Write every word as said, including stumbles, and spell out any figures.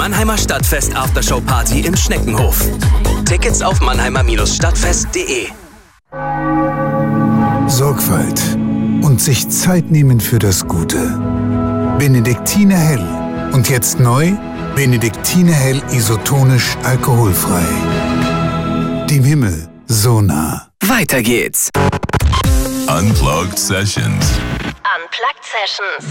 Mannheimer Stadtfest Aftershow Party im Schneckenhof. Tickets auf mannheimer Stadtfest punkt de. Sorgfalt und sich Zeit nehmen für das Gute. Benediktiner Hell. Und jetzt neu, Benediktiner Hell isotonisch alkoholfrei. Dem Himmel so nah. Weiter geht's. Unplugged Sessions. Unplugged Sessions.